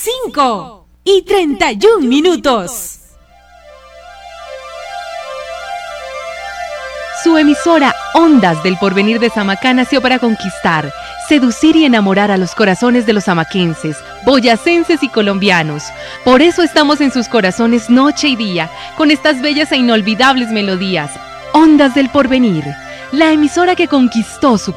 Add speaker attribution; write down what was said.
Speaker 1: 5:31.
Speaker 2: Su emisora Ondas del Porvenir de Samacá nació para conquistar, seducir y enamorar a los corazones de los samaquenses, boyacenses y colombianos. Por eso estamos en sus corazones noche y día, con estas bellas e inolvidables melodías. Ondas del Porvenir, la emisora que conquistó su